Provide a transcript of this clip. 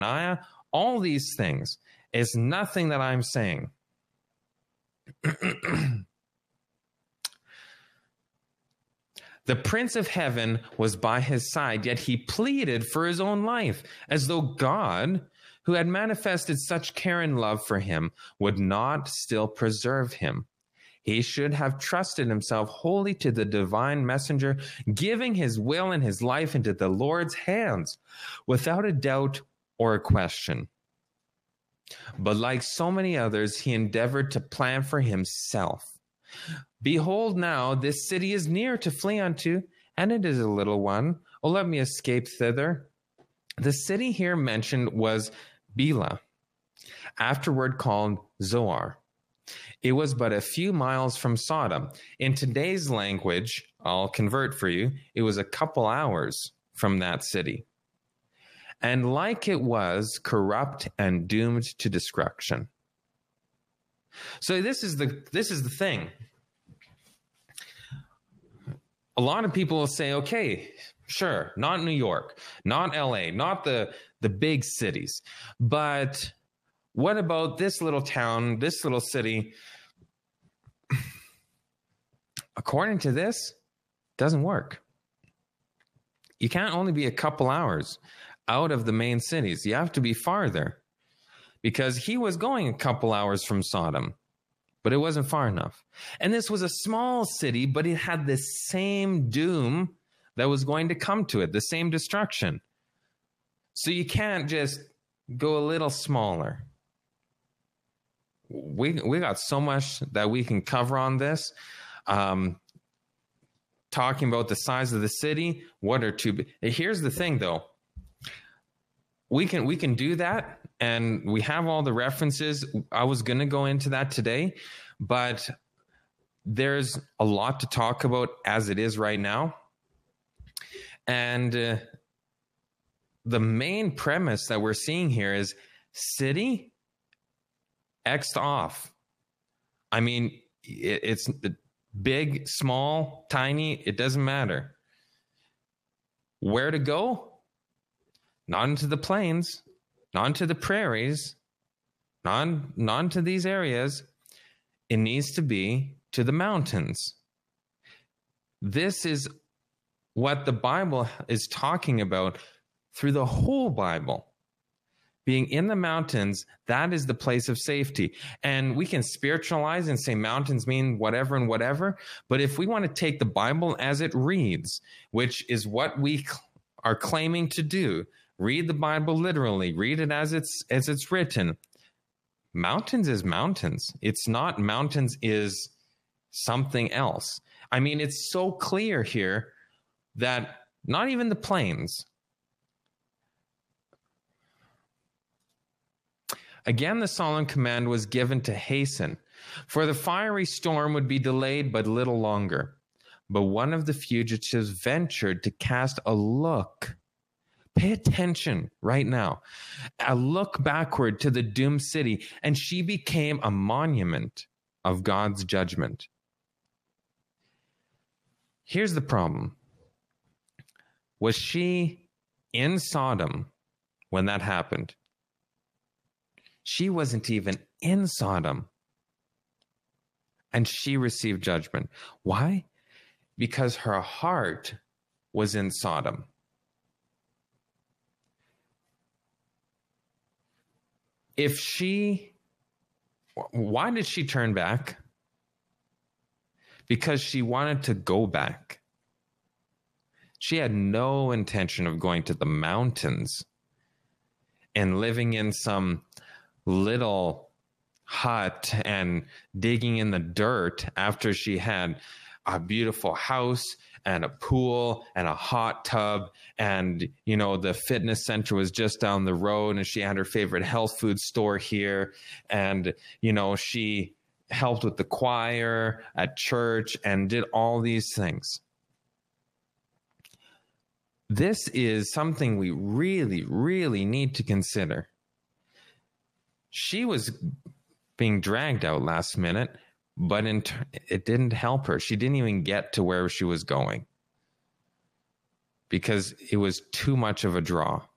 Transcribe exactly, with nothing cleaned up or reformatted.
all these things. It's nothing that I'm saying. The Prince of Heaven was by his side, yet he pleaded for his own life, as though God, who had manifested such care and love for him, would not still preserve him. He should have trusted himself wholly to the divine messenger, giving his will and his life into the Lord's hands, without a doubt or a question. But like so many others, he endeavored to plan for himself. Behold, now this city is near to flee unto, and it is a little one. Oh, let me escape thither. The city here mentioned was Bela, afterward called Zoar. It was but a few miles from Sodom. In today's language, I'll convert for you, it was a couple hours from that city. And like it was, corrupt and doomed to destruction. So this is the this is the thing. A lot of people will say, okay, sure, not New York, not L A, not the, the big cities, but what about this little town, this little city? According to this, doesn't work. You can't only be a couple hours out of the main cities. You have to be farther, because he was going a couple hours from Sodom, but it wasn't far enough. And this was a small city, but it had the same doom that was going to come to it, the same destruction. So you can't just go a little smaller. We we got so much that we can cover on this. Um, talking about the size of the city, what are two? Here's the thing, though. We can we can do that, and we have all the references. I was going to go into that today, but there's a lot to talk about as it is right now. And uh, the main premise that we're seeing here is city X'd off. I mean, it, it's big, small, tiny, it doesn't matter. Where to go? Not into the plains, not into the prairies, not, not into these areas. It needs to be to the mountains. This is what the Bible is talking about through the whole Bible. Being in the mountains, that is the place of safety. And we can spiritualize and say mountains mean whatever and whatever. But if we want to take the Bible as it reads, which is what we are claiming to do, read the Bible literally, read it as it's as it's written. Mountains is mountains. It's not mountains is something else. I mean, it's so clear here that not even the plains. Again, the solemn command was given to hasten, for the fiery storm would be delayed but little longer. But one of the fugitives ventured to cast a look. Pay attention right now. A look backward to the doomed city, and she became a monument of God's judgment. Here's the problem. Was she in Sodom when that happened? She wasn't even in Sodom. And she received judgment. Why? Because her heart was in Sodom. If she, why did she turn back? Because she wanted to go back. She had no intention of going to the mountains and living in some little hut and digging in the dirt after she had a beautiful house and a pool and a hot tub, and you know the fitness center was just down the road, and she had her favorite health food store here, and you know she helped with the choir at church and did all these things. This is something we really, really need to consider. She was being dragged out last minute, but in t- it didn't help her. She didn't even get to where she was going because it was too much of a draw.